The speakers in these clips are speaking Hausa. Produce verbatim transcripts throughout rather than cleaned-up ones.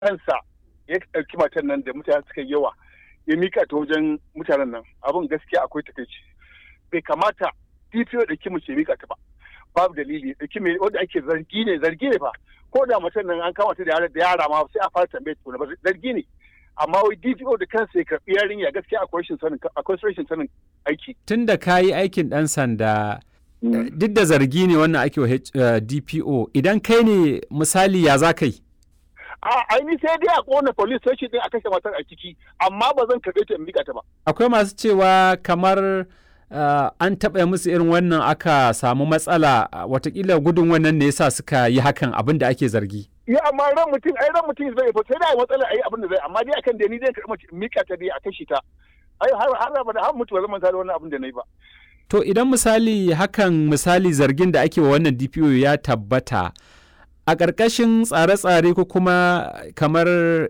kansa ya ɗauki matan nan da mutane suka yawa ya mika ta wajen mutanen nan, abin gaskiya akwai takaici. Bai kamata D P O da kimu ce mika ta ba, babu dalili. Da kimi wanda ake zargi ne zargi ne fa, ko da matan nan an kama ta da yara ma sai a fara tambaye ta ba zargi ne. Amma wai D P O da kansa ya karɓi yarinya, gaskiya akwai rashin sanin akwai rashin sanin aiki. Tun da ka yi aikin ɗan sanda, duk da zargi ne wannan ake wa D P O, idan kai ne misali ya za ka yi? A aini sai dai a kona police station din a kashe matar a ciki, amma ba zan karɓe ta in miƙa ta ba. Akwai masu cewa kamar uh, an taɓa musu irin wannan aka samu matsala, watakila gudun wannan ne yasa suka yi hakan, abin da ake zargi. Ya amma ran mutum ai ran mutum zai fa sai da matsala ai abin da zai, amma dai akan da ni zai karɓi miƙa ta dai a kashe ta. Ai har har ba da har mutu ba zan manta da wannan abin da nayi ba. To idan misali hakan misali zargin da ake wa wannan D P O ya tabbata, a ƙarƙashin tsare-tsare ko kuma kamar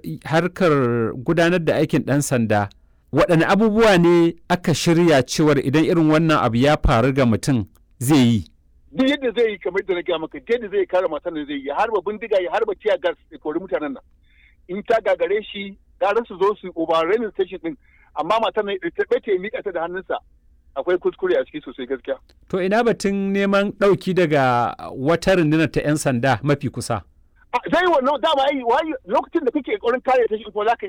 harkar gudanar da aikin ɗan sanda, waɗanne abubuwa ne aka shirya cewar idan irin wannan abu ya faru ga mutum zai yi? Duk yadda zai yi kamar da na gaya maka, yadda zai kare matan da zai yi, ya harba bindiga, ya harba tiya gas ya kori mutanen nan. In ta gagare shi, gara su zo su overrunning station din, amma matan nan ta ɓace ya miƙa ta da hannunsa. Akwai kuskure a ciki sosai gaskiya. To ina batun neman ɗauki daga wata rundunar ta 'yan sanda mafi kusa? Zai wannan dama ai lokacin da kake ƙoƙarin kare ta shi ko za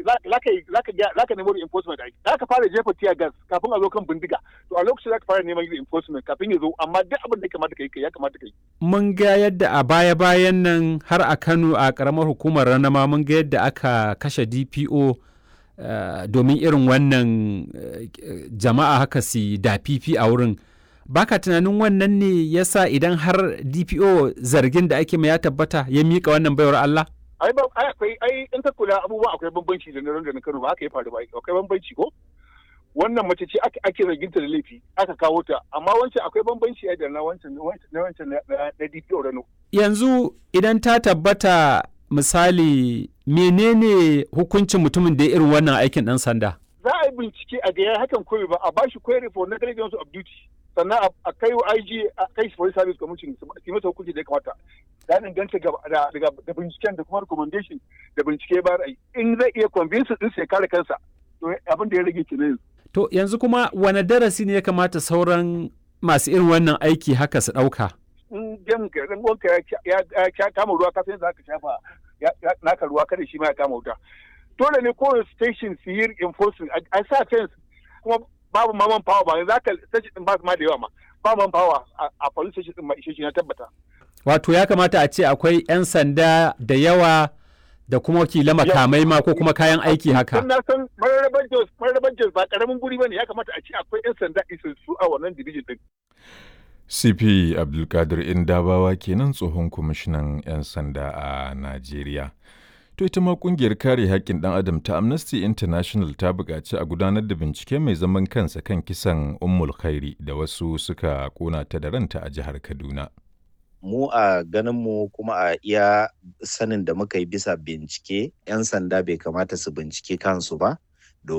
ka nemo reinforcement ai. Za ka fara jefa tear gas kafin a zo kan bindiga. To a lokacin za ka fara neman reinforcement kafin ya zo, amma duk abin da ya kamata ka yi ya kamata ka yi. Mun ga yadda a baya-bayan nan har a Kano a ƙaramar hukumar Ranama mun ga yadda aka kashe D P O Uh, domin irin wannan uh, jama'a haka su dafifi a wurin. Baka tunanin wannan ne yasa idan har D P O zargin da ake mai ya tabbata ya mika wannan baiwar Allah? Ai ba akwai ai in ka kula abubuwa akwai bambanci da na da na Kano, ba haka ya faru ba, akwai bambanci ko? Wannan mace ce ake ake zarginta da laifi aka kawo ta, amma wancan akwai bambanci da na wancan na wancan na D P O Rano. Yanzu idan ta tabbata misali menene hukuncin mutumin da ya irin wannan aikin ɗan sanda? Za a yi bincike a ga ya hakan koyi ba, a ba shi query for negligence of duty, sannan a kai wa I G a kai shi police service commission su yi masa hukunci da ya kamata. Ya danganta da binciken da kuma recommendation da bincike ba ra'ayi. In zai iya convince din sai kare kansa, to abin da ya rage kenan yanzu. To yanzu kuma wane darasi ne ya kamata sauran masu irin wannan aiki haka su ɗauka? In jan garin wanka ya kama ruwa kasan za ka shafa naka ruwa kada shi ma ya kama wuta. Dole ne kowane station su yi enforcing a sa fence, kuma babu maman power ba za ka station din ba ma da yawa ma ba man power a police station din ma ishe shi na tabbata. Wato ya kamata a ce akwai 'yan sanda da yawa da kuma wakilan makamai ma ko kuma kayan aiki haka. Na san mararaban Jos mararaban Jos ba karamin guri bane, ya kamata a ce akwai 'yan sanda isassu a wannan division din. C P Abdulkadir Indabawa kenan, tsohon kwamishinan 'yan sanda a Najeriya. To ita ma kungiyar kare haƙƙin ɗan adam ta Amnesty International ta buƙaci a gudanar da bincike mai zaman kansa kan kisan Ummul Khairi da wasu suka ƙona ta da ranta a jihar Kaduna. Mu a ganinmu kuma a iya sanin da muka yi bisa bincike, 'yan sanda bai kamata su bincike kansu ba.